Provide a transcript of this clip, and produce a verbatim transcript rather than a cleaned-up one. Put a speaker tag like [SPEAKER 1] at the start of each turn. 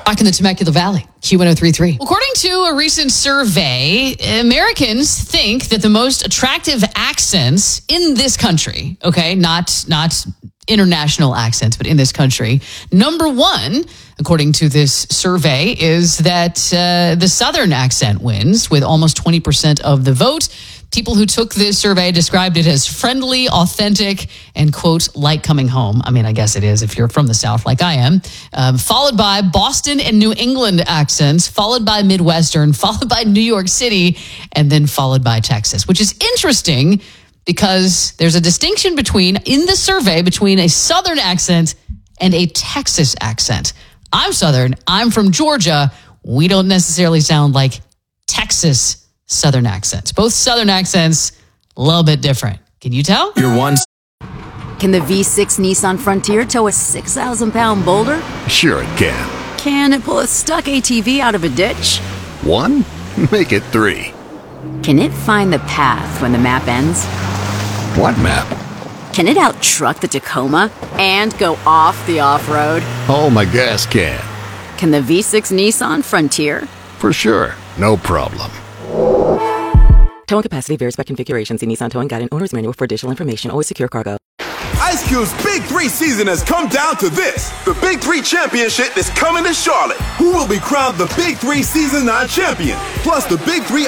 [SPEAKER 1] Back in the Temecula Valley, Q one oh three point three. According to a recent survey, Americans think that the most attractive accents in this country, okay, not not international accents, but in this country, number one, according to this survey, is that uh, the Southern accent wins with almost twenty percent of the vote. People who took this survey described it as friendly, authentic, and, quote, like coming home. I mean, I guess it is if you're from the South like I am. Um, followed by Boston and New England accents, followed by Midwestern, followed by New York City, and then followed by Texas, which is interesting because there's a distinction between, in the survey, between a Southern accent and a Texas accent. I'm Southern. I'm from Georgia. We don't necessarily sound like Texas Southern accents. Both Southern accents, a little bit different. Can you tell?
[SPEAKER 2] You're one.
[SPEAKER 3] Can the V six Nissan Frontier tow a six thousand pound boulder?
[SPEAKER 4] Sure it can.
[SPEAKER 3] Can it pull a stuck A T V out of a ditch?
[SPEAKER 4] One? Make it three.
[SPEAKER 3] Can it find the path when the map ends?
[SPEAKER 4] What map?
[SPEAKER 3] Can it out-truck the Tacoma and go off the off-road?
[SPEAKER 4] Oh, my gas can.
[SPEAKER 3] Can the V six Nissan Frontier?
[SPEAKER 4] For sure. No problem.
[SPEAKER 5] Towing capacity varies by configuration. See Nissan Towing Guide and Owner's Manual for additional information. Always secure cargo.
[SPEAKER 6] Ice Cube's Big Three season has come down to this. The Big Three Championship is coming to Charlotte. Who will be crowned the Big Three Season nine champion? Plus, the Big Three